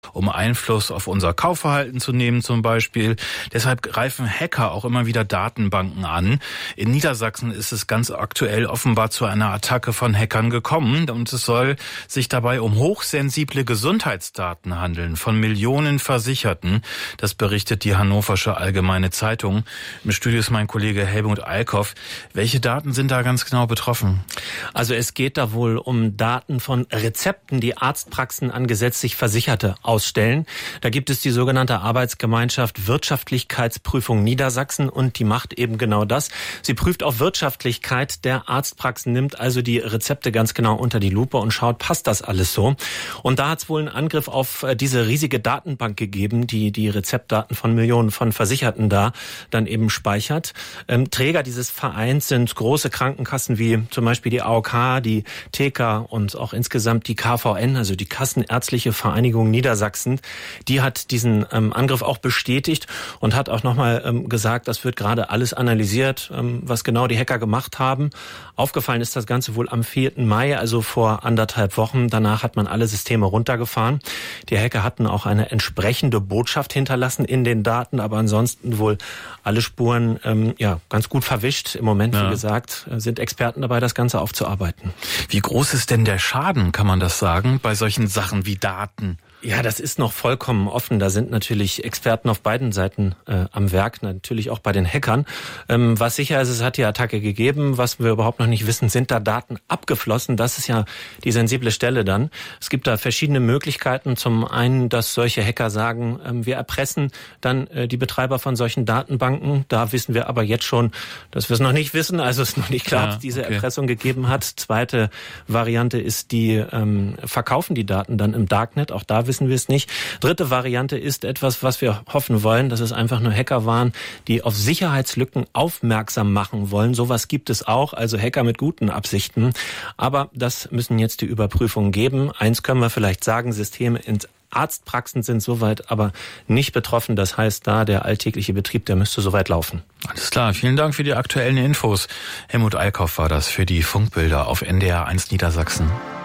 um Einfluss auf unser Kaufverhalten zu nehmen zum Beispiel. Deshalb greifen Hacker auch immer wieder Datenbanken an. In Niedersachsen ist es ganz aktuell offenbar zu einer Attacke von Hackern gekommen und es soll sich dabei um hochsensible Gesundheitsdaten handeln von Millionen Versicherten. Das berichtet die Hannoversche Allgemeine Zeitung. Im Studio ist mein Kollege Helmut Eilkoff. Welche Daten sind da ganz genau betroffen? Also es geht da wohl um Daten von Rezepten, die Arztpraxen an gesetzlich Versicherte ausstellen. Da gibt es die sogenannte Arbeitsgemeinschaft Wirtschaftlichkeitsprüfung Niedersachsen und die macht eben genau das. Sie prüft auf Wirtschaftlichkeit der Arztpraxen, nimmt also die Rezepte ganz genau unter die Lupe und schaut, passt das alles so? Und da hat es wohl einen Angriff auf diese riesige Datenbank gegeben, die die Rezeptdaten von Millionen von Versicherten da dann eben speichert. Träger dieses Vereins sind große Krankenkassen wie zum Beispiel die AOK, die TK und auch insgesamt die KVN, also die Kassenärztliche Vereinigung Niedersachsen. Die hat diesen Angriff auch bestätigt und hat auch nochmal gesagt, das wird gerade alles analysiert, was genau die Hacker gemacht haben. Aufgefallen ist das Ganze wohl am 4. Mai, also vor 1,5 Wochen. Danach hat man alle Systeme runtergefahren. Die Hacker hatten auch eine entsprechende Botschaft hinterlassen in den Daten, aber ansonsten wohl alle Spuren ganz gut verwischt. Im Moment, wie gesagt, sind Experten dabei, das Ganze aufzuarbeiten. Wie groß ist denn der Schaden, kann man das sagen, bei solchen Sachen wie Daten? Ja, das ist noch vollkommen offen. Da sind natürlich Experten auf beiden Seiten am Werk, natürlich auch bei den Hackern. Was sicher ist, es hat die Attacke gegeben. Was wir überhaupt noch nicht wissen, sind da Daten abgeflossen? Das ist ja die sensible Stelle dann. Es gibt da verschiedene Möglichkeiten. Zum einen, dass solche Hacker sagen, wir erpressen dann die Betreiber von solchen Datenbanken. Da wissen wir aber jetzt schon, dass wir es noch nicht wissen. Also es ist noch nicht klar, ob es diese Erpressung gegeben hat. Zweite Variante ist, die verkaufen die Daten dann im Darknet. Auch da wissen wir es nicht. Dritte Variante ist etwas, was wir hoffen wollen, dass es einfach nur Hacker waren, die auf Sicherheitslücken aufmerksam machen wollen. Sowas gibt es auch, also Hacker mit guten Absichten. Aber das müssen jetzt die Überprüfungen geben. Eins können wir vielleicht sagen, Systeme in Arztpraxen sind soweit aber nicht betroffen. Das heißt, da der alltägliche Betrieb, der müsste soweit laufen. Alles klar, vielen Dank für die aktuellen Infos. Helmut Eilkoff war das für die Funkbilder auf NDR 1 Niedersachsen.